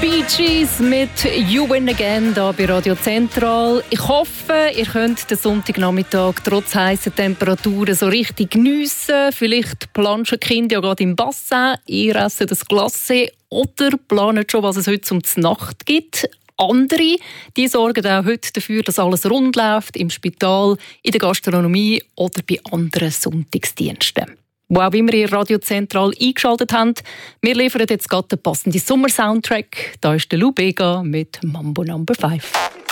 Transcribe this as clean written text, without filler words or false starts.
Bee Gees mit «You Win Again» hier bei Radio Zentral. Ich hoffe, ihr könnt den Sonntagnachmittag trotz heißen Temperaturen so richtig geniessen. Vielleicht planschen die Kinder ja gerade im Bassin, ihr esst das Glacé oder planen schon, was es heute zum Nacht gibt. Andere, die sorgen auch heute dafür, dass alles rund läuft, im Spital, in der Gastronomie oder bei anderen Sonntagsdiensten. Wo auch immer ihr Radio Zentral eingeschaltet habt, wir liefern jetzt gerade den passenden Sommer-Soundtrack. Da ist der Lou Bega mit «Mambo No. 5».